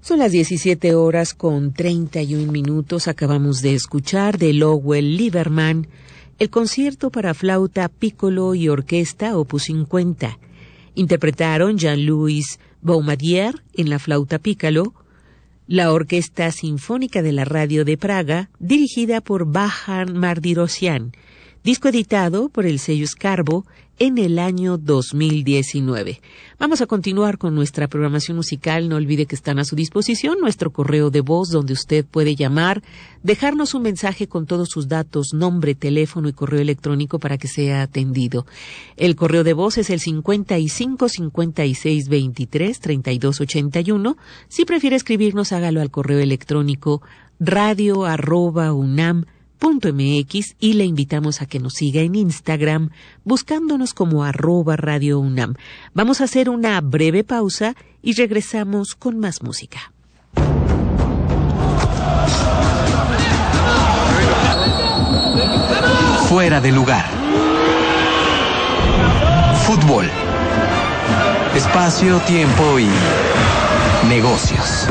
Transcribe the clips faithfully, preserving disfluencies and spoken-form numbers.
Son las diecisiete horas con treinta y un minutos. Acabamos de escuchar de Lowell Lieberman el concierto para flauta, pícolo y orquesta opus cincuenta. Interpretaron Jean-Louis Baumadier en la flauta pícolo, la Orquesta Sinfónica de la Radio de Praga, dirigida por Vahan Mardirosyan, disco editado por el sello Scarbo en el año dos mil diecinueve. Vamos a continuar con nuestra programación musical. No olvide que están a su disposición nuestro correo de voz, donde usted puede llamar, dejarnos un mensaje con todos sus datos, nombre, teléfono y correo electrónico para que sea atendido. El correo de voz es el cincuenta y cinco, cincuenta y seis, veintitrés, treinta y dos, ochenta y uno. Si prefiere escribirnos, hágalo al correo electrónico radio arroba unam punto mx y le invitamos a que nos siga en Instagram buscándonos como arroba Radio UNAM. Vamos a hacer una breve pausa y regresamos con más música. Fuera de lugar. Fútbol. Espacio, tiempo y negocios.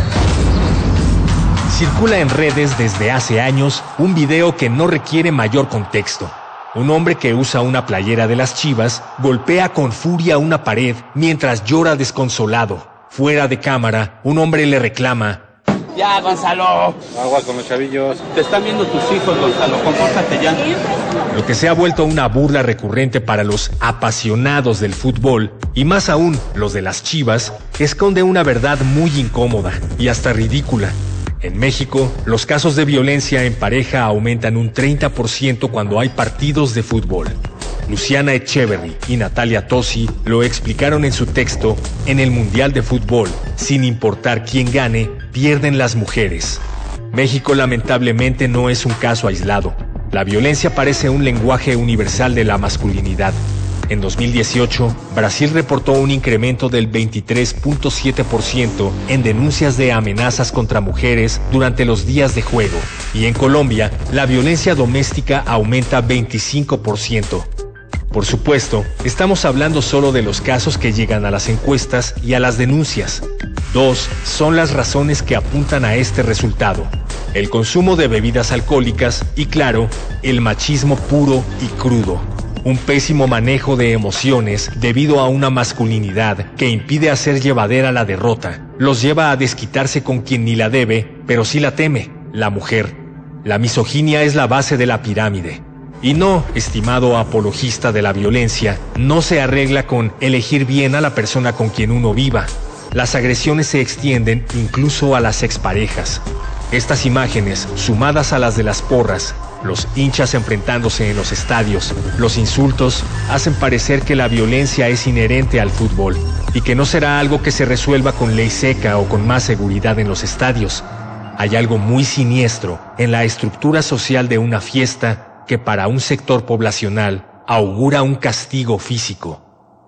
Circula en redes desde hace años un video que no requiere mayor contexto. Un hombre que usa una playera de las Chivas golpea con furia una pared mientras llora desconsolado. Fuera de cámara, un hombre le reclama: ¡Ya, Gonzalo! Agua con los chavillos. Te están viendo tus hijos, Gonzalo. Compórtate ya. Lo que se ha vuelto una burla recurrente para los apasionados del fútbol, y más aún los de las Chivas, esconde una verdad muy incómoda y hasta ridícula. En México, los casos de violencia en pareja aumentan un treinta por ciento cuando hay partidos de fútbol. Luciana Echeverry y Natalia Tosi lo explicaron en su texto: en el Mundial de Fútbol, sin importar quién gane, pierden las mujeres. México lamentablemente no es un caso aislado. La violencia parece un lenguaje universal de la masculinidad. En dos mil dieciocho, Brasil reportó un incremento del veintitrés punto siete por ciento en denuncias de amenazas contra mujeres durante los días de juego. Y en Colombia, la violencia doméstica aumenta veinticinco por ciento. Por supuesto, estamos hablando solo de los casos que llegan a las encuestas y a las denuncias. Dos son las razones que apuntan a este resultado: el consumo de bebidas alcohólicas y, claro, el machismo puro y crudo. Un pésimo manejo de emociones debido a una masculinidad que impide hacer llevadera la derrota. Los lleva a desquitarse con quien ni la debe, pero sí la teme: la mujer. La misoginia es la base de la pirámide. Y no, estimado apologista de la violencia, no se arregla con elegir bien a la persona con quien uno viva. Las agresiones se extienden incluso a las exparejas. Estas imágenes, sumadas a las de las porras, los hinchas enfrentándose en los estadios, los insultos, hacen parecer que la violencia es inherente al fútbol y que no será algo que se resuelva con ley seca o con más seguridad en los estadios. Hay algo muy siniestro en la estructura social de una fiesta que para un sector poblacional augura un castigo físico.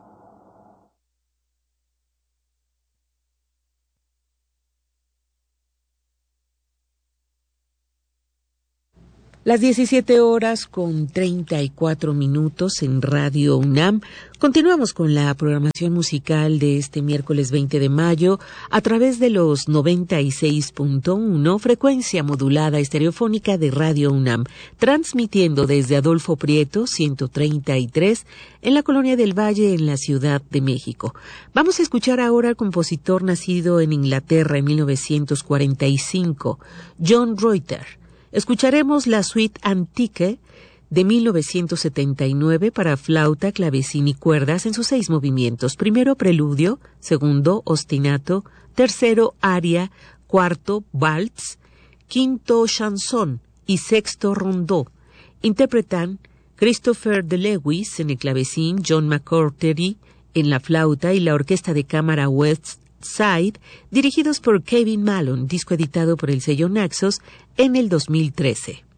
Las diecisiete horas con treinta y cuatro minutos en Radio UNAM. Continuamos con la programación musical de este miércoles veinte de mayo a través de los noventa y seis punto uno, frecuencia modulada estereofónica de Radio UNAM, transmitiendo desde Adolfo Prieto ciento treinta y tres en la Colonia del Valle, en la Ciudad de México. Vamos a escuchar ahora al compositor nacido en Inglaterra en mil novecientos cuarenta y cinco, John Reuter. Escucharemos la suite Antique de mil novecientos setenta y nueve para flauta, clavecín y cuerdas en sus seis movimientos: primero preludio, segundo ostinato, tercero aria, cuarto waltz, quinto chanson y sexto rondó. Interpretan Christopher de Lewis en el clavecín, John McCortery en la flauta y la Orquesta de Cámara West Side, dirigidos por Kevin Mallon, disco editado por el sello Naxos en el dos mil trece.